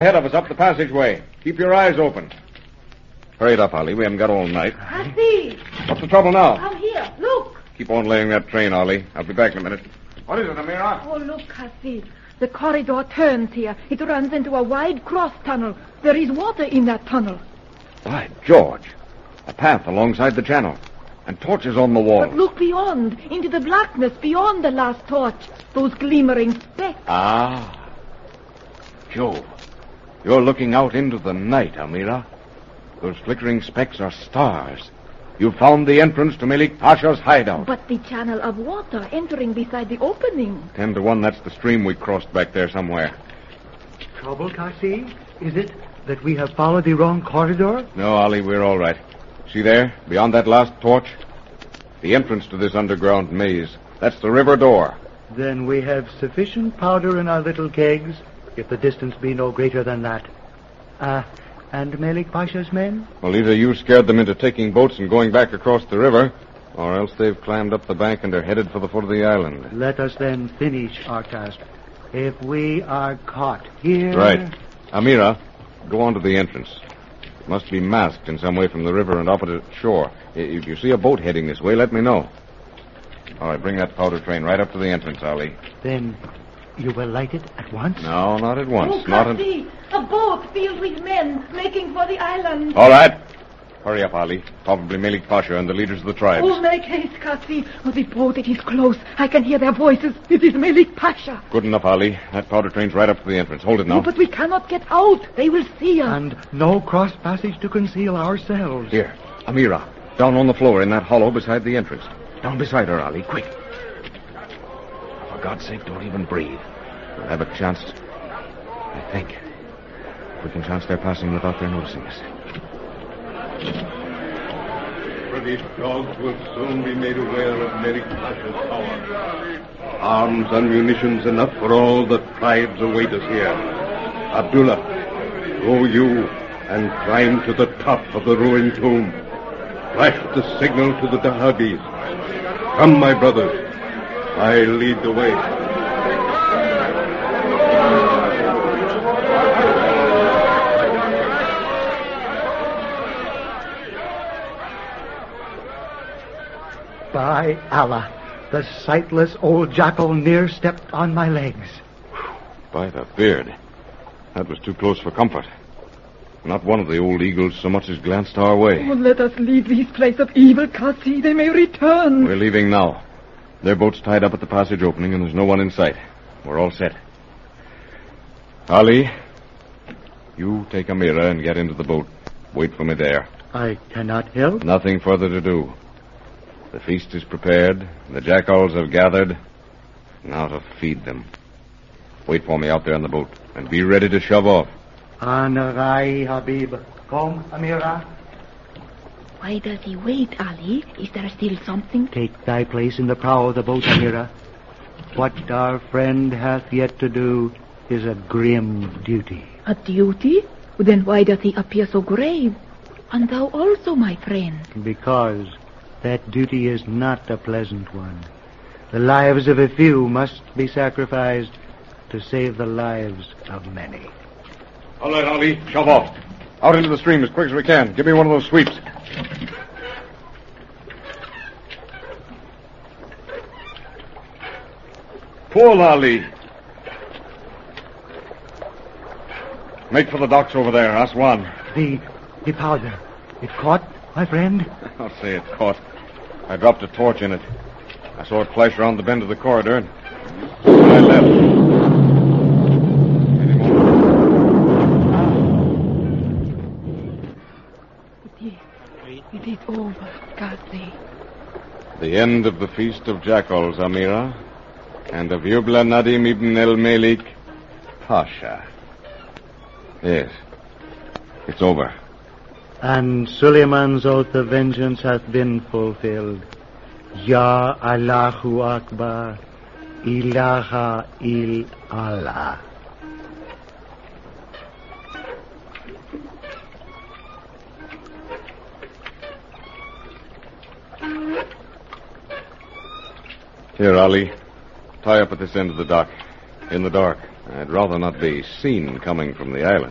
Ahead of us, up the passageway. Keep your eyes open. Hurry it up, Ali. We haven't got all night. I see. What's the trouble now? Come here. Look. Keep on laying that train, Ali. I'll be back in a minute. What is it, Amira? Oh, look, Hassi. The corridor turns here. It runs into a wide cross tunnel. There is water in that tunnel. By George. A path alongside the channel. And torches on the wall. But look beyond, into the blackness beyond the last torch. Those glimmering specks. Ah. Joe, you're looking out into the night, Amira. Those flickering specks are stars. You found the entrance to Melik Pasha's hideout. But the channel of water entering beside the opening. 10 to 1, that's the stream we crossed back there somewhere. Trouble, Kasi? Is it that we have followed the wrong corridor? No, Ali, we're all right. See there, beyond that last torch? The entrance to this underground maze. That's the river door. Then we have sufficient powder in our little kegs, if the distance be no greater than that. And Melik Pasha's men? Well, either you scared them into taking boats and going back across the river, or else they've climbed up the bank and are headed for the foot of the island. Let us then finish our task. If we are caught here... Right. Amira, go on to the entrance. It must be masked in some way from the river and opposite shore. If you see a boat heading this way, let me know. All right, bring that powder train right up to the entrance, Ali. Then you will light it at once? No, not at once. Oh, Not Kasi, a boat filled with men making for the island. All right. Hurry up, Ali. Probably Melik Pasha and the leaders of the tribes. Oh, make haste, Kasi. Oh, the boat, it is close. I can hear their voices. It is Melik Pasha. Good enough, Ali. That powder train's right up to the entrance. Hold it now. Oh, but we cannot get out. They will see us. And no cross passage to conceal ourselves. Here, Amira. Down on the floor in that hollow beside the entrance. Down beside her, Ali. Quick. For God's sake, don't even breathe. We'll have a chance. I think. If we can chance their passing without their noticing us. British dogs will soon be made aware of Melik Pasha's power. Arms and munitions enough for all the tribes await us here. Abdullah, go you and climb to the top of the ruined tomb. Flash the signal to the Dahabis. Come, my brothers. I lead the way. By Allah, the sightless old jackal near stepped on my legs. By the beard. That was too close for comfort. Not one of the old eagles so much as glanced our way. Oh, let us leave this place of evil, Kasi. They may return. We're leaving now. Their boat's tied up at the passage opening, and there's no one in sight. We're all set. Ali, you take Amira and get into the boat. Wait for me there. I cannot help. Nothing further to do. The feast is prepared. The jackals have gathered. Now to feed them. Wait for me out there on the boat, and be ready to shove off. Anarai, Habib. Come, Amira. Why does he wait, Ali? Is there still something? Take thy place in the prow of the boat, Amira. What our friend hath yet to do is a grim duty. A duty? Then why does he appear so grave? And thou also, my friend. Because that duty is not a pleasant one. The lives of a few must be sacrificed to save the lives of many. All right, Ali, shove off. Out into the stream as quick as we can. Give me one of those sweeps. Pull, Ali. Make for the docks over there, Aswan. The powder. It caught, my friend? I'll say it caught. I dropped a torch in it. I saw it flash around the bend of the corridor, and I left. Any more? It is over, Kasi. The end of the Feast of Jackals, Amira, and of Yubla Nadim ibn el-Melik Pasha. Yes, it's over. And Suleiman's oath of vengeance hath been fulfilled. Ya Allahu Akbar, ilaha il Allah. Here, Ali. Tie up at this end of the dock. In the dark. I'd rather not be seen coming from the island.